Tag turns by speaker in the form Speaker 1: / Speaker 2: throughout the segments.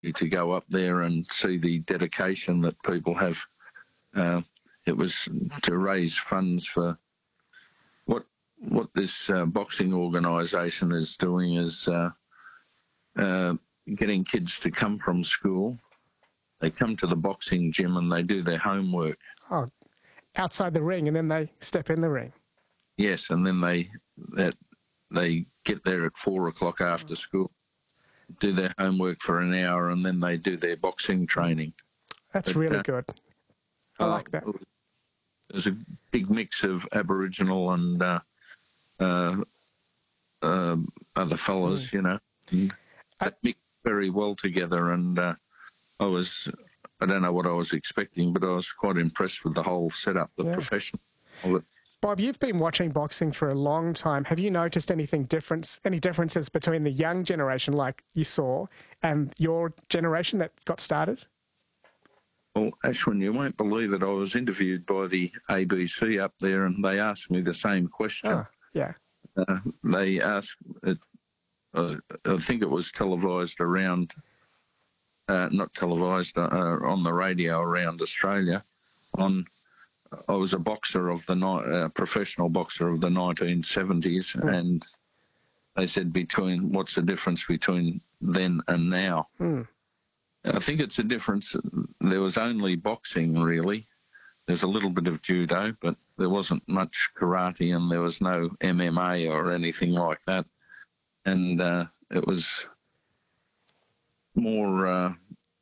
Speaker 1: to go up there and see the dedication that people have. It was to raise funds for what this boxing organisation is doing is getting kids to come from school. They come to the boxing gym and they do their homework.
Speaker 2: Oh, outside the ring, and then they step in the ring.
Speaker 1: Yes, and then they get there at 4 o'clock after school, do their homework for an hour, and then they do their boxing training.
Speaker 2: That's really good. I like that.
Speaker 1: There's a big mix of Aboriginal and other fellas, you know. That mixed very well together, and I don't know what I was expecting, but I was quite impressed with the whole setup, the profession of it.
Speaker 2: Bob, you've been watching boxing for a long time. Have you noticed any differences between the young generation, like you saw, and your generation that got started?
Speaker 1: Well, Ashwin, you won't believe it. I was interviewed by the ABC up there, and they asked me the same question.
Speaker 2: Oh, yeah.
Speaker 1: They asked, I think it was televised around, not televised, on the radio around Australia. I was a boxer of professional boxer of the 1970s, and they said what's the difference between then and now? I think it's a difference. There was only boxing, really. There's a little bit of judo, but there wasn't much karate, and there was no MMA or anything like that. And it was more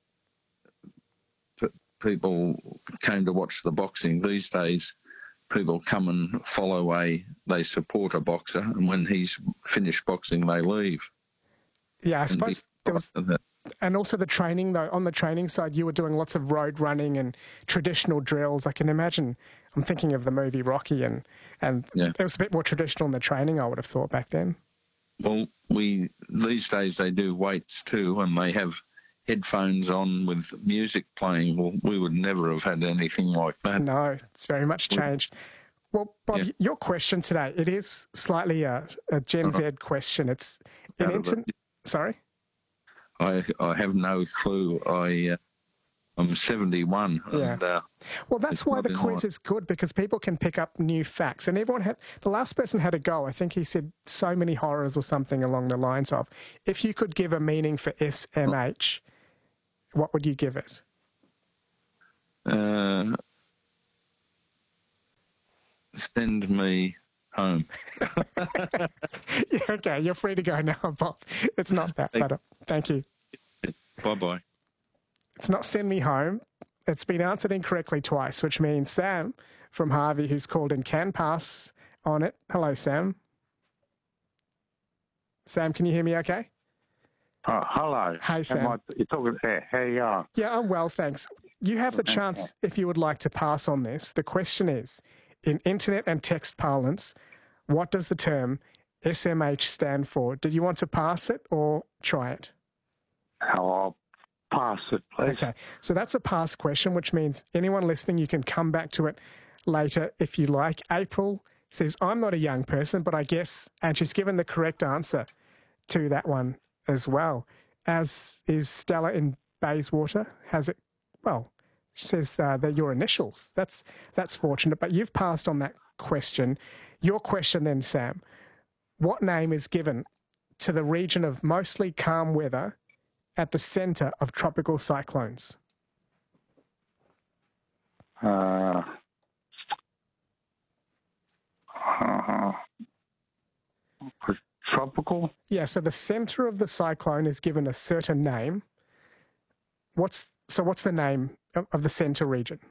Speaker 1: people came to watch the boxing. These days, people come and they support a boxer, and when he's finished boxing, they leave.
Speaker 2: Yeah, I suppose there was... And also the training, though, on the training side, you were doing lots of road running and traditional drills. I can imagine, I'm thinking of the movie Rocky, and it was a bit more traditional in the training, I would have thought, back then.
Speaker 1: Well, these days they do weights too, and they have headphones on with music playing. Well, we would never have had anything like that.
Speaker 2: No, it's very much changed. Well, Bob, your question today, it is slightly a Gen Z question. It's an internet... Sorry?
Speaker 1: I have no clue. I'm 71.
Speaker 2: Yeah.
Speaker 1: And,
Speaker 2: well, that's why the quiz is good, because people can pick up new facts. And the last person had a go. I think he said so many horrors or something along the lines of, if you could give a meaning for SMH, what would you give it?
Speaker 1: Send me home.
Speaker 2: Yeah, okay, you're free to go now, Bob. It's not that, but thank you.
Speaker 1: Bye-bye.
Speaker 2: It's not send me home. It's been answered incorrectly twice, which means Sam from Harvey, who's called in, can pass on it. Hello, Sam. Sam, can you hear me okay?
Speaker 3: Hello.
Speaker 2: Hey, Sam.
Speaker 3: You're talking there. How you going?
Speaker 2: Yeah, I'm well, thanks. You have the chance, if you would like to pass on this. The question is, in internet and text parlance, what does the term SMH stand for? Did you want to pass it or try it?
Speaker 3: I'll pass it, please.
Speaker 2: Okay, so that's a pass question, which means anyone listening, you can come back to it later if you like. April says, I'm not a young person, but I guess, and she's given the correct answer to that one as well, as is Stella in Bayswater. She says they're your initials. That's fortunate, but you've passed on that question. Your question then, Sam, what name is given to the region of mostly calm weather at the centre of tropical cyclones?
Speaker 3: Tropical?
Speaker 2: Yeah, so the centre of the cyclone is given a certain name. What's the name of the centre region?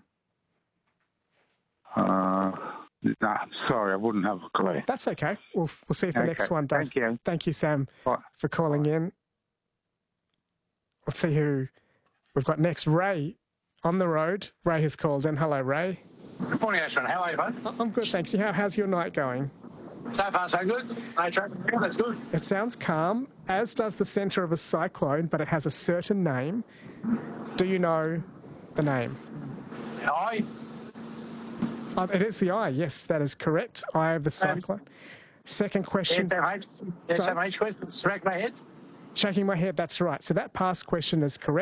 Speaker 3: No, sorry, I wouldn't have a clue.
Speaker 2: That's okay. We'll see if the next one does.
Speaker 3: Thank you.
Speaker 2: Thank you, Sam,
Speaker 3: Bye.
Speaker 2: for calling in. Let's see who we've got next. Ray on the road. Ray has called in. Hello, Ray.
Speaker 4: Good morning, Ashwin. How are you, bud?
Speaker 2: I'm good, thanks. How's your night going?
Speaker 4: So far, so good. No traffic. That's good.
Speaker 2: It sounds calm, as does the centre of a cyclone, but it has a certain name. Do you know the name?
Speaker 4: Eye?
Speaker 2: It is the eye. Yes, that is correct. Eye of the cyclone. Second question.
Speaker 4: SMH question. Strike my head.
Speaker 2: Shaking my head, that's right. So that past question is correct.